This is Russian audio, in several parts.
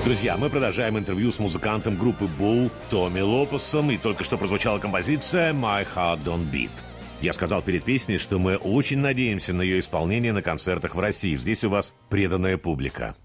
Друзья, мы продолжаем интервью с музыкантом группы Bull Томми Лопесом, и только что прозвучала композиция «My Heart Don't Beat». Я сказал перед песней, что мы очень надеемся на ее исполнение на концертах в России. Здесь у вас преданная публика.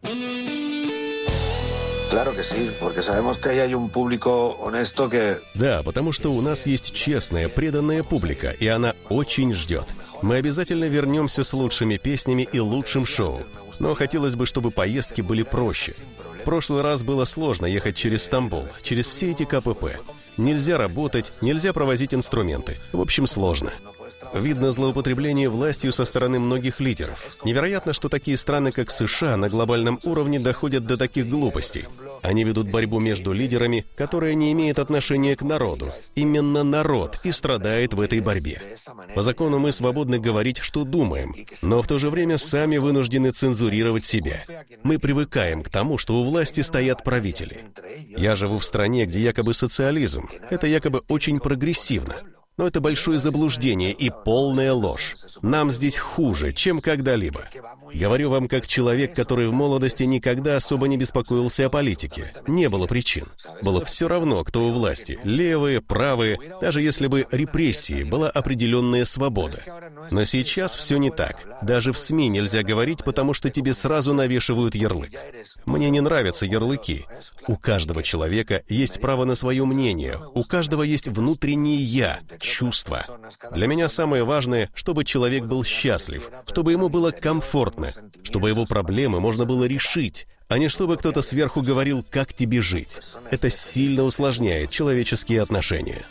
Да, потому что у нас есть честная, преданная публика, и она очень ждет. Мы обязательно вернемся с лучшими песнями и лучшим шоу. Но хотелось бы, чтобы поездки были проще. В прошлый раз было сложно ехать через Стамбул, через все эти КПП. Нельзя работать, нельзя провозить инструменты. В общем, сложно. Видно злоупотребление властью со стороны многих лидеров. Невероятно, что такие страны, как США, на глобальном уровне доходят до таких глупостей. Они ведут борьбу между лидерами, которая не имеет отношения к народу. Именно народ и страдает в этой борьбе. По закону мы свободны говорить, что думаем, но в то же время сами вынуждены цензурировать себя. Мы привыкаем к тому, что у власти стоят правители. Я живу в стране, где якобы социализм. Это якобы очень прогрессивно. Но это большое заблуждение и полная ложь. Нам здесь хуже, чем когда-либо. Говорю вам как человек, который в молодости никогда особо не беспокоился о политике. Не было причин. Было все равно, кто у власти. Левые, правые, даже если бы репрессии, была определенная свобода. Но сейчас все не так. Даже в СМИ нельзя говорить, потому что тебе сразу навешивают ярлык. Мне не нравятся ярлыки. У каждого человека есть право на свое мнение. У каждого есть внутреннее «я», чувства. Для меня самое важное, чтобы человек был счастлив, чтобы ему было комфортно, чтобы его проблемы можно было решить, а не чтобы кто-то сверху говорил, как тебе жить. Это сильно усложняет человеческие отношения.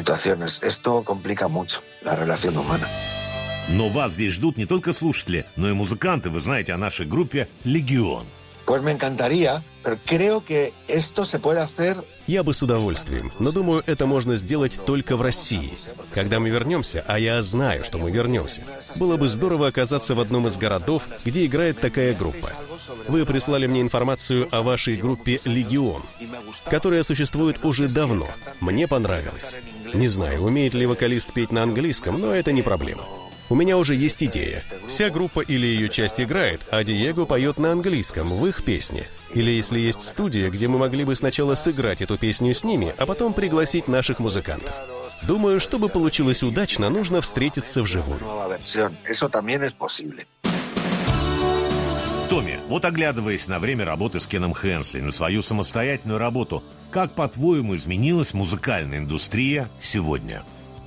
Но вас здесь ждут не только слушатели, но и музыканты. Вы знаете о нашей группе «Легион». Я бы с удовольствием, но думаю, это можно сделать только в России. Когда мы вернемся, а я знаю, что мы вернемся, было бы здорово оказаться в одном из городов, где играет такая группа. Вы прислали мне информацию о вашей группе «Легион», которая существует уже давно. Мне понравилось. Не знаю, умеет ли вокалист петь на английском, но это не проблема. У меня уже есть идея. Вся группа или ее часть играет, а Диего поет на английском в их песне. Или если есть студия, где мы могли бы сначала сыграть эту песню с ними, а потом пригласить наших музыкантов. Думаю, чтобы получилось удачно, нужно встретиться вживую. Томми, вот оглядываясь на время работы с Кеном Хенсли, на свою самостоятельную работу, как, по-твоему, изменилась музыкальная индустрия сегодня?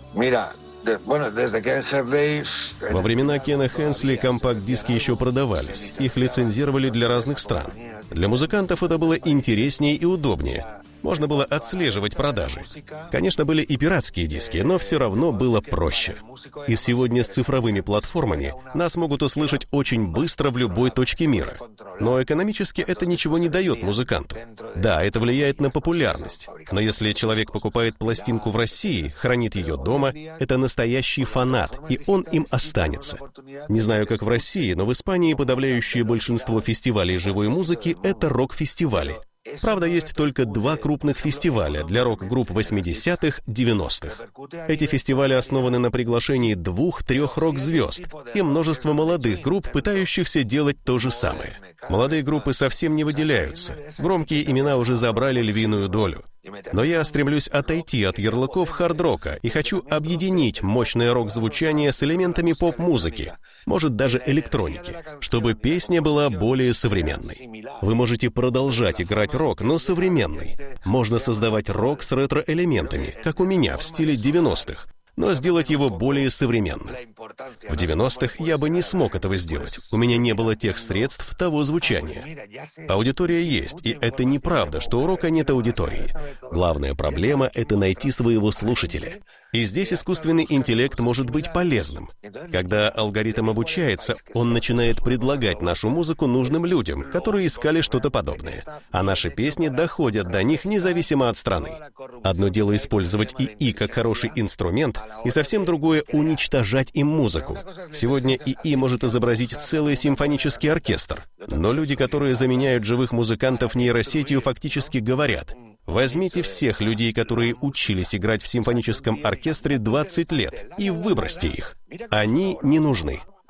Во времена Кена Хенсли компакт-диски еще продавались. Их лицензировали для разных стран. Для музыкантов это было интереснее и удобнее. Можно было отслеживать продажи. Конечно, были и пиратские диски, но все равно было проще. И сегодня с цифровыми платформами нас могут услышать очень быстро в любой точке мира. Но экономически это ничего не дает музыканту. Да, это влияет на популярность. Но если человек покупает пластинку в России, хранит ее дома, это настоящий фанат, и он им останется. Не знаю, как в России, но в Испании подавляющее большинство фестивалей живой музыки — это рок-фестивали. Правда, есть только 2 крупных фестиваля для рок-групп 80-х, 90-х. Эти фестивали основаны на приглашении 2-3 рок-звезд и множество молодых групп, пытающихся делать то же самое. Молодые группы совсем не выделяются. Громкие имена уже забрали львиную долю. Но я стремлюсь отойти от ярлыков хард-рока и хочу объединить мощное рок-звучание с элементами поп-музыки, может даже электроники, чтобы песня была более современной. Вы можете продолжать играть рок, но современный. Можно создавать рок с ретро-элементами, как у меня в стиле 90-х, но сделать его более современным. В 90-х я бы не смог этого сделать. У меня не было тех средств, того звучания. Аудитория есть, и это неправда, что у рока нет аудитории. Главная проблема — это найти своего слушателя. И здесь искусственный интеллект может быть полезным. Когда алгоритм обучается, он начинает предлагать нашу музыку нужным людям, которые искали что-то подобное. А наши песни доходят до них независимо от страны. Одно дело использовать ИИ как хороший инструмент, и совсем другое — уничтожать им музыку. Сегодня ИИ может изобразить целый симфонический оркестр. Но люди, которые заменяют живых музыкантов нейросетью, фактически говорят: возьмите всех людей, которые учились играть в симфоническом оркестре 20 лет, и выбросьте их. Они не нужны.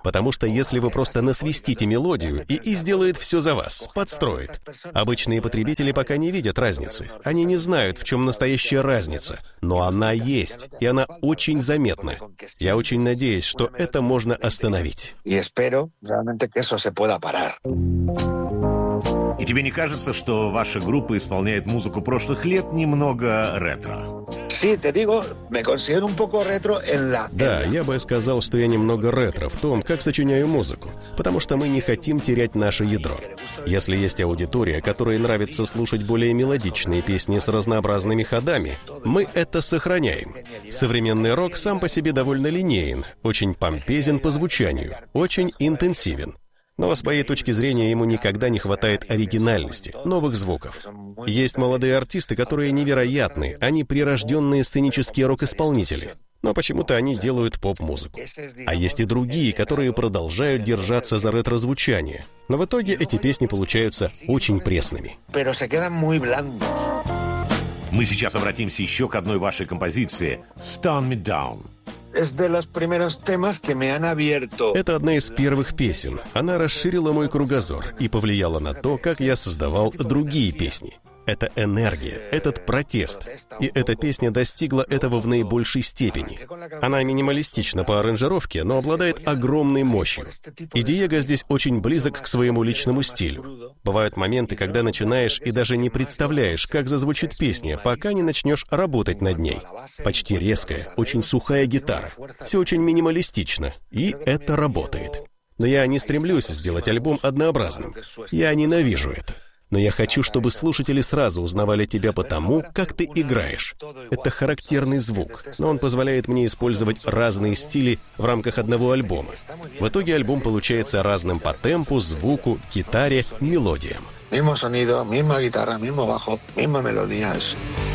Потому что если вы просто насвистите мелодию, ИИ сделает все за вас, подстроит. Обычные потребители пока не видят разницы. Они не знают, в чем настоящая разница. Но она есть, и она очень заметна. Я очень надеюсь, что это можно остановить. И тебе не кажется, что ваша группа исполняет музыку прошлых лет немного ретро? Да, я бы сказал, что я немного ретро в том, как сочиняю музыку, потому что мы не хотим терять наше ядро. Если есть аудитория, которой нравится слушать более мелодичные песни с разнообразными ходами, мы это сохраняем. Современный рок сам по себе довольно линеен, очень помпезен по звучанию, очень интенсивен. Но с моей точки зрения ему никогда не хватает оригинальности, новых звуков. Есть молодые артисты, которые невероятны, они прирожденные сценические рок-исполнители. Но почему-то они делают поп-музыку. А есть и другие, которые продолжают держаться за ретро-звучание. Но в итоге эти песни получаются очень пресными. Мы сейчас обратимся еще к одной вашей композиции «Stun Me Down». Это одна из первых песен. Она расширила мой кругозор и повлияла на то, как я создавал другие песни. Это энергия, этот протест. И эта песня достигла этого в наибольшей степени. Она минималистична по аранжировке, но обладает огромной мощью. И Диего здесь очень близок к своему личному стилю. Бывают моменты, когда начинаешь и даже не представляешь, как зазвучит песня, пока не начнешь работать над ней. Почти резкая, очень сухая гитара. Все очень минималистично, и это работает. Но я не стремлюсь сделать альбом однообразным. Я ненавижу это. Но я хочу, чтобы слушатели сразу узнавали тебя по тому, как ты играешь. Это характерный звук, но он позволяет мне использовать разные стили в рамках одного альбома. В итоге альбом получается разным по темпу, звуку, гитаре, мелодиям. Mismo sonido, misma guitarra, mismo bajo, mismas melodías.